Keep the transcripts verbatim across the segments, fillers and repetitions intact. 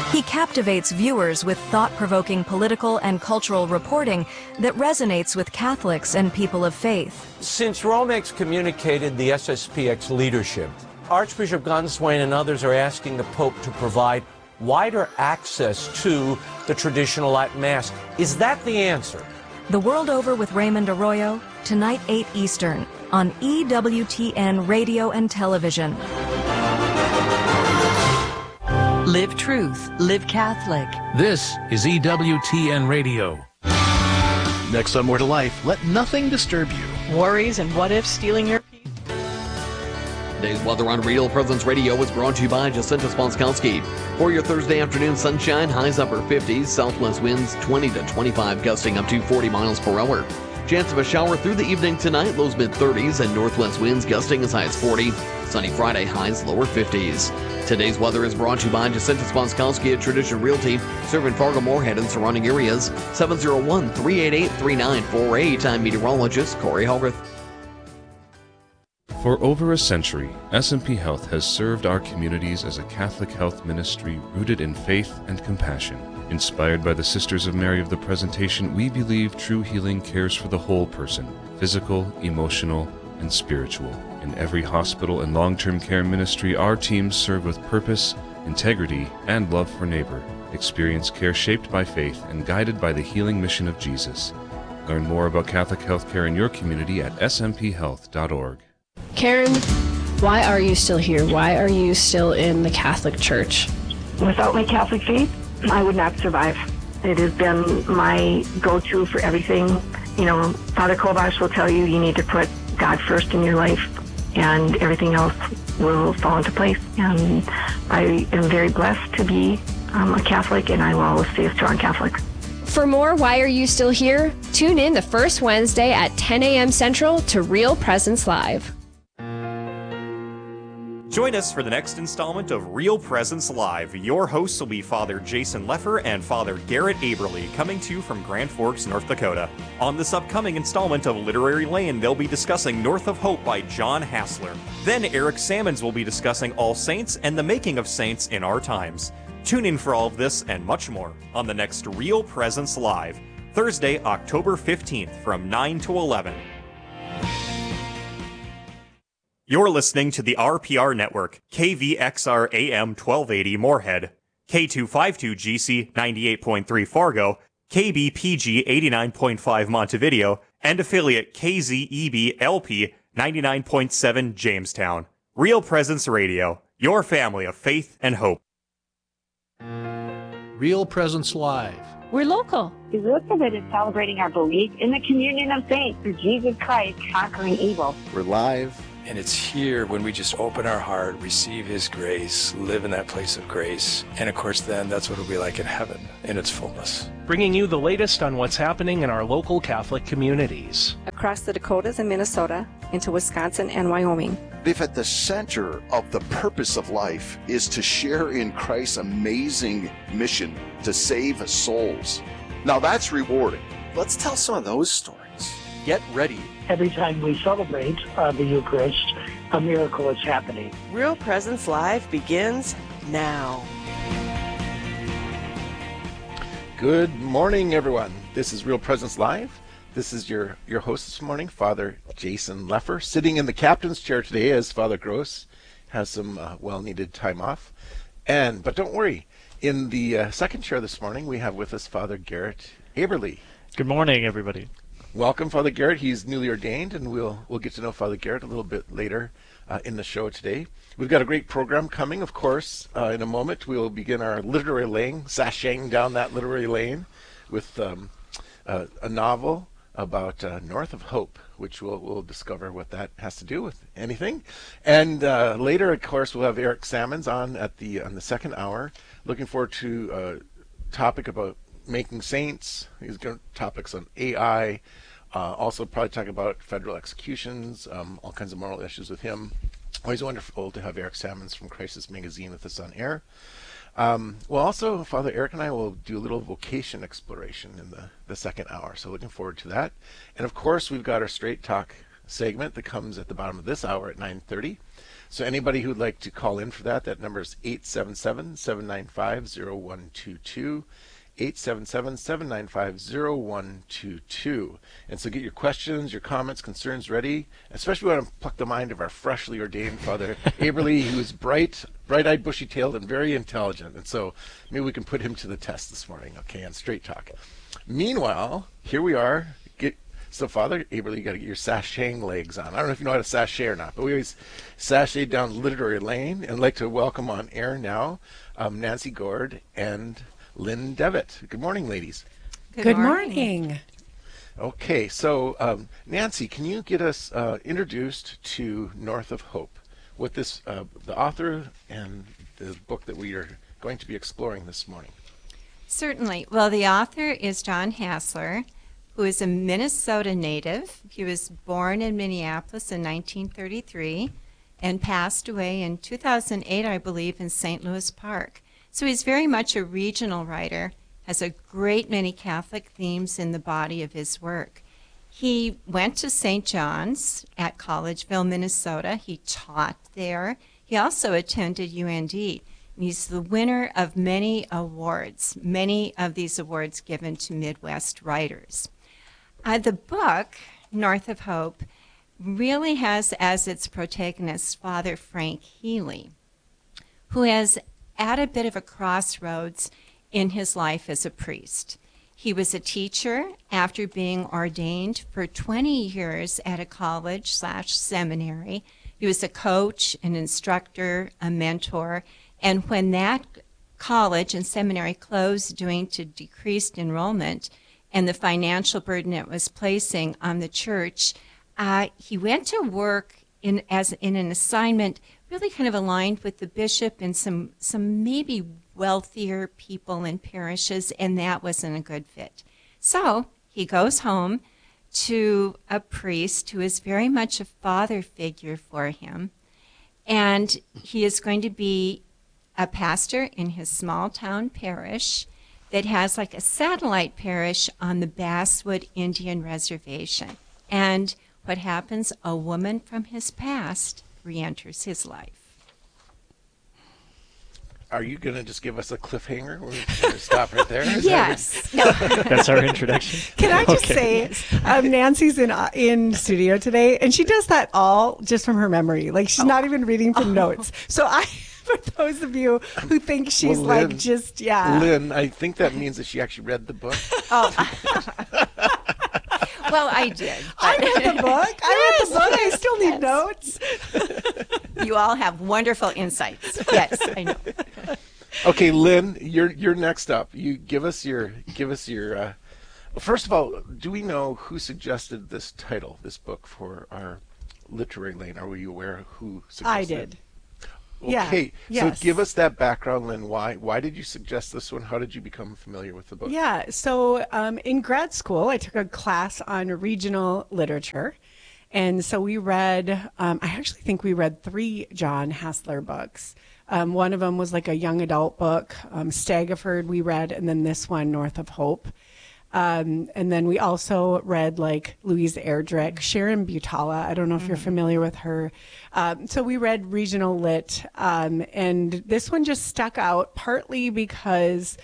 He captivates viewers with thought-provoking political and cultural reporting that resonates with Catholics and people of faith. Since Rome excommunicated the S S P X leadership, Archbishop Gunswain and others are asking the Pope to provide wider access to the traditional Latin Mass. Is that the answer? The World Over with Raymond Arroyo, tonight eight Eastern, on E W T N Radio and Television. Live truth, live Catholic. This is E W T N Radio. Next on More to Life, let nothing disturb you. Worries and what ifs stealing your peace. Today's weather on Real Presence Radio was brought to you by Jacinta Sponskowski. For your Thursday afternoon sunshine, highs upper fifties, southwest winds twenty to twenty-five, gusting up to forty miles per hour. Chance of a shower through the evening tonight, lows mid thirties, and northwest winds gusting as high as forty. Sunny Friday, highs lower fifties. Today's weather is brought to you by Jacinta Sponskowski at Tradition Realty, serving Fargo, Moorhead, and surrounding areas. seven oh one, three eight eight, three nine four eight. I'm meteorologist Corey Hogarth. For over a century, S and P Health has served our communities as a Catholic health ministry rooted in faith and compassion. Inspired by the Sisters of Mary of the Presentation, we believe true healing cares for the whole person, physical, emotional, and spiritual. In every hospital and long-term care ministry, our teams serve with purpose, integrity, and love for neighbor. Experience care shaped by faith and guided by the healing mission of Jesus. Learn more about Catholic health care in your community at s m p health dot org. Karen, why are you still here? Why are you still in the Catholic Church? Without my Catholic faith, I would not survive. It has been my go-to for everything. You know, Father Kovash will tell you you need to put God first in your life, and everything else will fall into place. And I am very blessed to be um, a Catholic, and I will always stay a strong Catholic. For more Why Are You Still Here? Tune in the first Wednesday at ten a.m. Central to Real Presence Live. Join us for the next installment of Real Presence Live. Your hosts will be Father Jason Leffer and Father Garrett Aberly, coming to you from Grand Forks, North Dakota. On this upcoming installment of Literary Lane, they'll be discussing North of Hope by John Hassler. Then Eric Sammons will be discussing All Saints and the making of saints in our times. Tune in for all of this and much more on the next Real Presence Live, Thursday, October fifteenth from nine to eleven. You're listening to the R P R Network, K V X R A M twelve eighty Moorhead, K two fifty-two G C ninety-eight point three Fargo, K B P G eighty-nine point five Montevideo, and affiliate K Z E B L P ninety-nine point seven Jamestown. Real Presence Radio, your family of faith and hope. Real Presence Live. We're local. We're committed to celebrating our belief in the communion of saints through Jesus Christ conquering evil. We're live. And it's here when we just open our heart, receive His grace, live in that place of grace. And of course, then that's what it'll be like in heaven in its fullness. Bringing you the latest on what's happening in our local Catholic communities. Across the Dakotas and Minnesota, into Wisconsin and Wyoming. If at the center of the purpose of life is to share in Christ's amazing mission to save souls, now that's rewarding. Let's tell some of those stories. Get ready. Every time we celebrate uh, the Eucharist, a miracle is happening. Real Presence Live begins now. Good morning, everyone. This is Real Presence Live. This is your, your host this morning, Father Jason Leffer. Sitting in the captain's chair today as Father Gross has some uh, well-needed time off. And But don't worry, in the uh, second chair this morning, we have with us Father Garrett Aberly. Good morning, everybody. Welcome, Father Garrett. He's newly ordained, and we'll we'll get to know Father Garrett a little bit later uh, in the show today. We've got a great program coming, of course. Uh, in a moment, we'll begin our literary lane, sashaying down that literary lane with um, uh, a novel about uh, North of Hope, which we'll, we'll discover what that has to do with anything. And uh, later, of course, we'll have Eric Sammons on at the on the second hour. Looking forward to a topic about making saints. He's got topics on A I. Uh, also probably talk about federal executions, um, all kinds of moral issues with him. Always wonderful to have Eric Sammons from Crisis Magazine with us on air. Um, well, also, Father Eric and I will do a little vocation exploration in the, the second hour, so looking forward to that. And of course, we've got our Straight Talk segment that comes at the bottom of this hour at nine thirty. So anybody who'd like to call in for that, that number is eight seven seven, seven nine five, zero one two two. eight seven seven, seven nine five, zero one two two. And so get your questions, your comments, concerns ready, especially when I pluck the mind of our freshly ordained Father Aberly, who is bright, bright-eyed, bushy-tailed, and very intelligent. And so maybe we can put him to the test this morning, okay, on Straight Talk. Meanwhile, here we are. Get So, Father Aberly, you got to get your sashaying legs on. I don't know if you know how to sashay or not, but we always sashay down literary lane, and I'd like to welcome on air now um, Nancy Gord and Lynn Devitt. Good morning, ladies. Good, Good morning. morning. Okay, so um, Nancy, can you get us uh, introduced to North of Hope, what this, uh, the author and the book that we are going to be exploring this morning? Certainly. Well, the author is John Hassler, who is a Minnesota native. He was born in Minneapolis in nineteen thirty-three and passed away in two thousand eight, I believe, in Saint Louis Park. So he's very much a regional writer, has a great many Catholic themes in the body of his work. He went to Saint John's at Collegeville, Minnesota. He taught there. He also attended U N D. He's the winner of many awards, many of these awards given to Midwest writers. Uh, the book, North of Hope, really has as its protagonist Father Frank Healy, who has at a bit of a crossroads in his life as a priest. He was a teacher after being ordained for twenty years at a college slash seminary. He was a coach, an instructor, a mentor, and when that college and seminary closed due to decreased enrollment and the financial burden it was placing on the church, uh, he went to work in as in an assignment really kind of aligned with the bishop and some some maybe wealthier people in parishes, and that wasn't a good fit. So he goes home to a priest who is very much a father figure for him, and he is going to be a pastor in his small town parish that has like a satellite parish on the Basswood Indian Reservation. And what happens? A woman from his past re-enters his life. Are you going to just give us a cliffhanger? We're going to stop right there? Yes. No. That's our introduction. Can I just okay. say, um, Nancy's in uh, in studio today, and she does that all just from her memory. Like, she's oh. not even reading from oh. notes. So I... For those of you who think she's well, Lynn, like just, yeah. Lynn, I think that means that she actually read the book. Oh. Well, I did. I read the book. I read the book. I still need yes. notes. You all have wonderful insights. Yes, I know. Okay, Lynn, you're you're next up. You give us your give us your. Uh, first of all, do we know who suggested this title, this book, for our literary lane? Are we aware who suggested I it? did. Okay, yeah, so yes. give us that background, Lynn. Why why did you suggest this one? How did you become familiar with the book? Yeah, so um, in grad school, I took a class on regional literature. And so we read, um, I actually think we read three John Hassler books. Um, one of them was like a young adult book, um, Staggerford we read, and then this one, North of Hope. Um, and then we also read like Louise Erdrich, Sharon Butala. I don't know if mm-hmm. you're familiar with her. Um, so we read regional lit. Um, and this one just stuck out partly because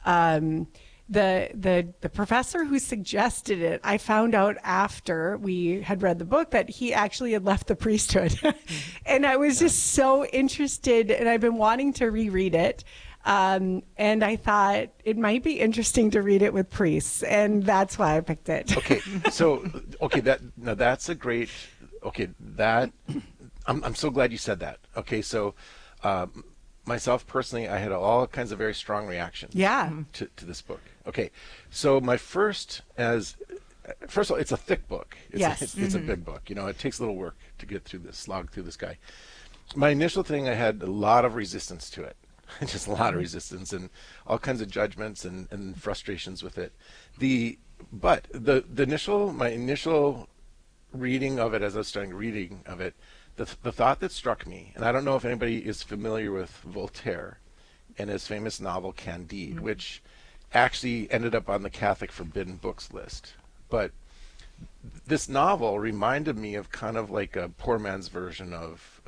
um, the, the, the professor who suggested it, I found out after we had read the book that he actually had left the priesthood. mm-hmm. And I was yeah. just so interested, and I've been wanting to reread it. Um, and I thought it might be interesting to read it with priests, and that's why I picked it. Okay, so okay, that now that's a great. Okay, that I'm I'm so glad you said that. Okay, so um, myself personally, I had all kinds of very strong reactions. Yeah. To to this book. Okay, so my first as first of all, it's a thick book. It's yes. A, it's, it's mm-hmm. a big book. You know, it takes a little work to get through this, slog through this guy. My initial thing, I had a lot of resistance to it. Just a lot of resistance and all kinds of judgments and, and frustrations with it. The but the the initial my initial reading of it, as I was starting reading of it, the the thought that struck me, and I don't know if anybody is familiar with Voltaire and his famous novel Candide, mm-hmm. which actually ended up on the Catholic Forbidden Books list. But this novel reminded me of kind of like a poor man's version of of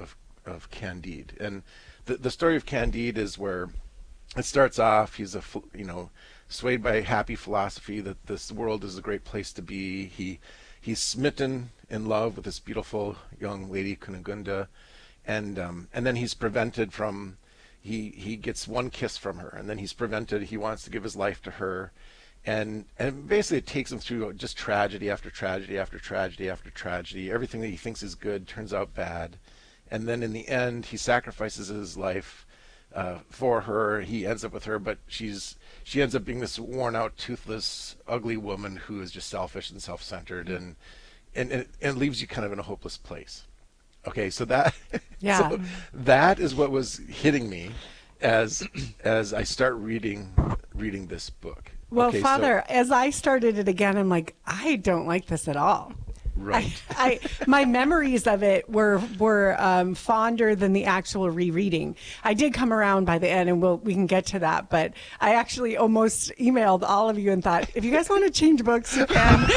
of Candide. And the the story of Candide is where it starts off. He's a you know swayed by happy philosophy that this world is a great place to be. He he's smitten in love with this beautiful young lady Kunigunda, and um, and then he's prevented from. He he gets one kiss from her, and then he's prevented. He wants to give his life to her, and and basically it takes him through just tragedy after tragedy after tragedy after tragedy. Everything that he thinks is good turns out bad, and then in the end he sacrifices his life uh, for her. He ends up with her, but she's she ends up being this worn-out, toothless, ugly woman who is just selfish and self-centered, and and and it leaves you kind of in a hopeless place. Okay, so that yeah. so that is what was hitting me as as I start reading reading this book. Well, okay, Father, so, as I started it again, I'm like, I don't like this at all. Right. I, I my memories of it were were um, fonder than the actual rereading. I did come around by the end, and we'll we can get to that. But I actually almost emailed all of you and thought, if you guys want to change books, you can.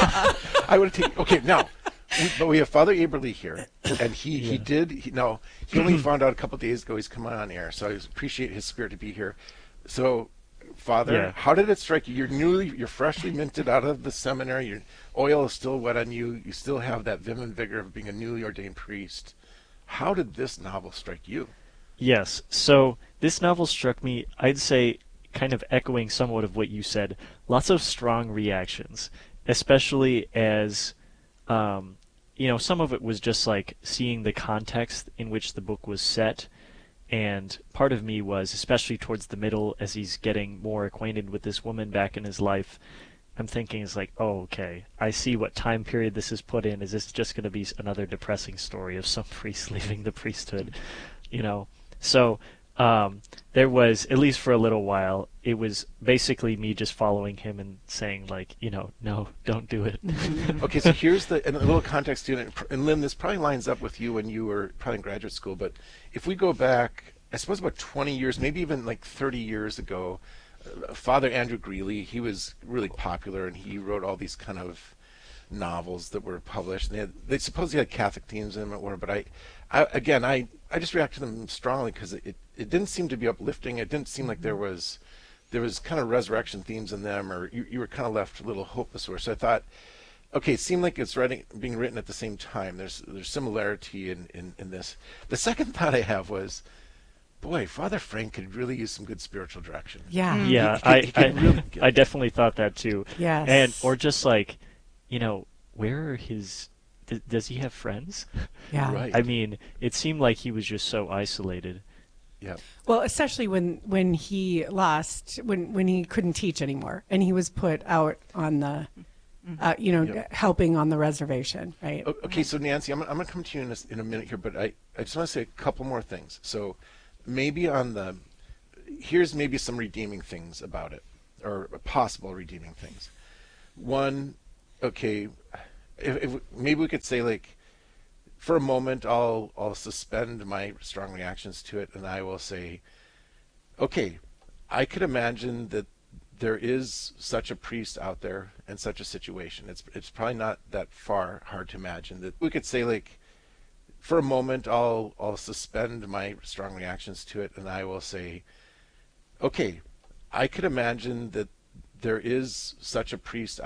I would have taken. Okay, now. We, but we have Father Aberle here, and he, yeah. he did, he, no, he only found out a couple of days ago he's coming on air, so I appreciate his spirit to be here. So, Father, yeah. how did it strike you? You're newly, you're freshly minted out of the seminary, your oil is still wet on you, you still have that vim and vigor of being a newly ordained priest. How did this novel strike you? Yes, so this novel struck me, I'd say, kind of echoing somewhat of what you said, lots of strong reactions, especially as... Um, you know, some of it was just like seeing the context in which the book was set, and part of me was, especially towards the middle, as he's getting more acquainted with this woman back in his life, I'm thinking it's like, oh, okay, I see what time period this is put in. Is this just going to be another depressing story of some priest leaving the priesthood? You know, so um, there was, at least for a little while, it was basically me just following him and saying, like, you know, no, don't do it. Okay, so here's the and a little context to it. And Lynn, this probably lines up with you when you were probably in graduate school. But if we go back, I suppose about twenty years, maybe even like thirty years ago, uh, Father Andrew Greeley, he was really popular, and he wrote all these kind of novels that were published. And they, had, they supposedly had Catholic themes in them, or but I, I again, I, I just react to them strongly because it, it didn't seem to be uplifting. It didn't seem like there was there was kind of resurrection themes in them, or you, you were kind of left a little hopeless. So I thought, okay, it seemed like it's writing, being written at the same time. There's there's similarity in, in, in this. The second thought I have was, boy, Father Frank could really use some good spiritual direction. Yeah, yeah, he, he, I he I, really I definitely thought that too. Yes, and or just like, you know, where are his? Th- does he have friends? Yeah, right. I mean, it seemed like he was just so isolated. Yeah. Well, especially when, when he lost, when, when he couldn't teach anymore, and he was put out on the, uh, you know, yep. helping on the reservation, right? Okay, so Nancy, I'm, I'm going to come to you in a, in a minute here, but I, I just want to say a couple more things. So maybe on the, here's maybe some redeeming things about it, or possible redeeming things. One, okay, if, if maybe we could say like, for a moment, I'll I'll suspend my strong reactions to it, and I will say, okay, I could imagine that there is such a priest out there and such a situation. It's it's probably not that far hard to imagine that we could say like, for a moment, I'll I'll suspend my strong reactions to it, and I will say, okay, I could imagine that there is such a priest